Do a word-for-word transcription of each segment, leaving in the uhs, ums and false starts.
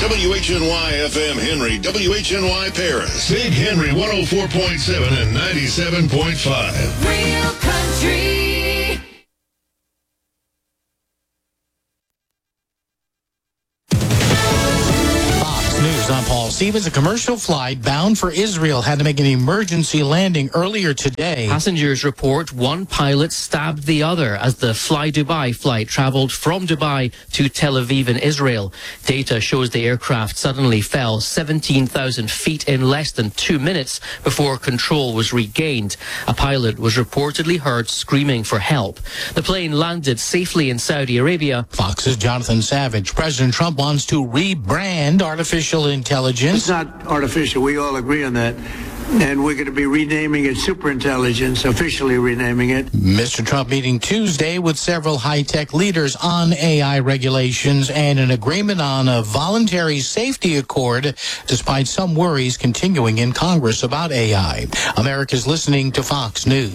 W H N Y F M Henry, W H N Y Paris. Big Henry one oh four point seven and ninety-seven point five. Real country. News, I'm Paul Stevens. A commercial flight bound for Israel had to make an emergency landing earlier today. Passengers report one pilot stabbed the other as the Fly Dubai flight traveled from Dubai to Tel Aviv in Israel. Data shows the aircraft suddenly fell seventeen thousand feet in less than two minutes before control was regained. A pilot was reportedly heard screaming for help. The plane landed safely in Saudi Arabia. Fox's Jonathan Savage. President Trump wants to rebrand artificial intelligence. It's not artificial. We all agree on that. And we're going to be renaming it superintelligence, officially renaming it. Mister Trump meeting Tuesday with several high-tech leaders on A I regulations and an agreement on a voluntary safety accord, despite some worries continuing in Congress about A I. America's listening to Fox News.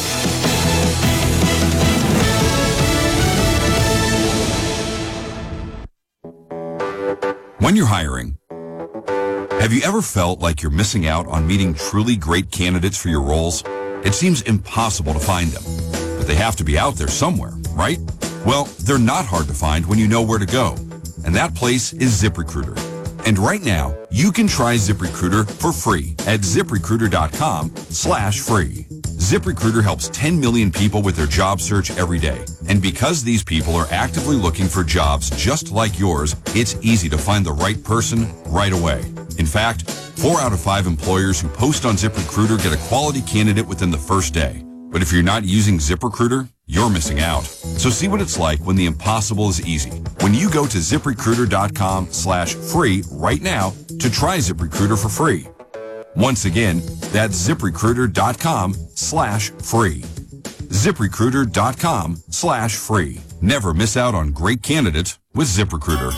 When you're hiring, have you ever felt like you're missing out on meeting truly great candidates for your roles? It seems impossible to find them, but they have to be out there somewhere, right? Well, they're not hard to find when you know where to go, and that place is ZipRecruiter. And right now, you can try ZipRecruiter for free at ZipRecruiter.com slash free. ZipRecruiter helps ten million people with their job search every day. And because these people are actively looking for jobs just like yours, it's easy to find the right person right away. In fact, four out of five employers who post on ZipRecruiter get a quality candidate within the first day. But if you're not using ZipRecruiter, you're missing out. So see what it's like when the impossible is easy. When you go to ZipRecruiter.com slash free right now to try ZipRecruiter for free. Once again, that's ZipRecruiter.com slash free. ZipRecruiter.com slash free. Never miss out on great candidates with ZipRecruiter.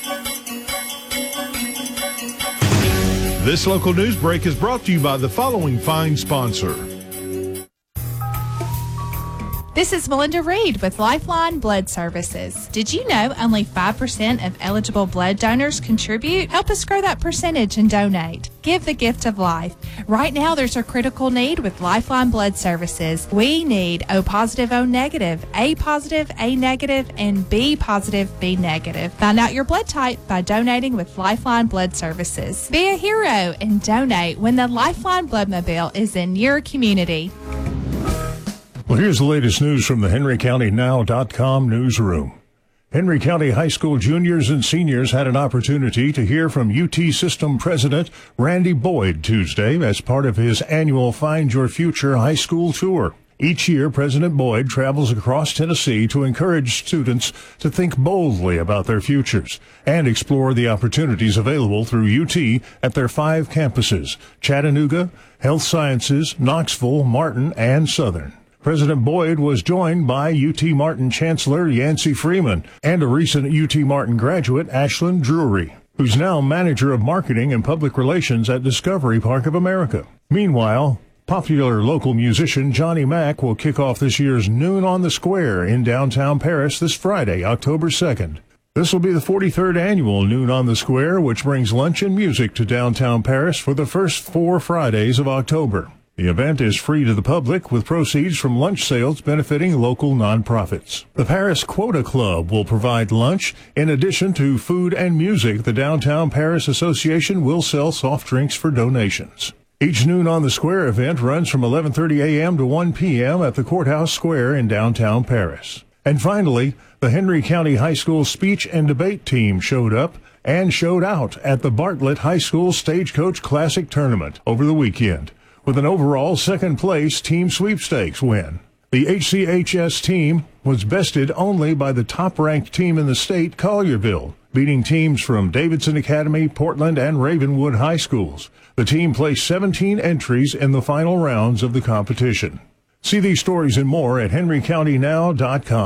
This local news break is brought to you by the following fine sponsor. This is Melinda Reed with Lifeline Blood Services. Did you know only five percent of eligible blood donors contribute? Help us grow that percentage and donate. Give the gift of life. Right now, there's a critical need with Lifeline Blood Services. We need O positive, O negative, A positive, A negative, and B positive, B negative. Find out your blood type by donating with Lifeline Blood Services. Be a hero and donate when the Lifeline Bloodmobile is in your community. Well, here's the latest news from the Henry County Now dot com newsroom. Henry County High School juniors and seniors had an opportunity to hear from U T System President Randy Boyd Tuesday as part of his annual Find Your Future High School Tour. Each year, President Boyd travels across Tennessee to encourage students to think boldly about their futures and explore the opportunities available through U T at their five campuses: Chattanooga, Health Sciences, Knoxville, Martin, and Southern. President Boyd was joined by U T Martin Chancellor Yancey Freeman and a recent U T Martin graduate, Ashlyn Drury, who's now Manager of Marketing and Public Relations at Discovery Park of America. Meanwhile, popular local musician Johnny Mack will kick off this year's Noon on the Square in downtown Paris this Friday, October second. This will be the forty-third annual Noon on the Square, which brings lunch and music to downtown Paris for the first four Fridays of October. The event is free to the public, with proceeds from lunch sales benefiting local nonprofits. The Paris Quota Club will provide lunch. In addition to food and music, the Downtown Paris Association will sell soft drinks for donations. Each Noon on the Square event runs from eleven thirty a.m. to one p.m. at the Courthouse Square in downtown Paris. And finally, the Henry County High School speech and debate team showed up and showed out at the Bartlett High School Stagecoach Classic Tournament over the weekend, with an overall second-place team sweepstakes win. The H C H S team was bested only by the top-ranked team in the state, Collierville, beating teams from Davidson Academy, Portland, and Ravenwood High Schools. The team placed seventeen entries in the final rounds of the competition. See these stories and more at Henry County Now dot com.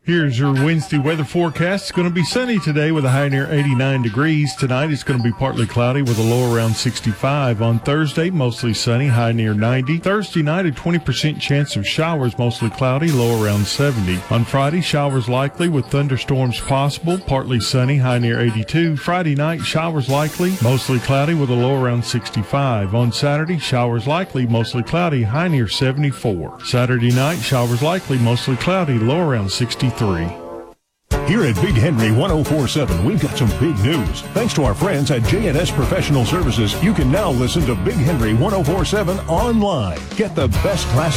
Here's your Wednesday weather forecast. It's going to be sunny today with a high near eighty-nine degrees. Tonight it's going to be partly cloudy with a low around sixty-five. On Thursday, mostly sunny, high near ninety. Thursday night, a twenty percent chance of showers, mostly cloudy, low around seventy. On Friday, showers likely with thunderstorms possible, partly sunny, high near eighty-two. Friday night, showers likely, mostly cloudy with a low around sixty-five. On Saturday, showers likely, mostly cloudy, high near seventy-four. Saturday night, showers likely, mostly cloudy, low around sixty-three. Here at Big Henry one oh four point seven, we've got some big news. Thanks to our friends at J and S Professional Services, you can now listen to Big Henry one oh four point seven online. Get the best class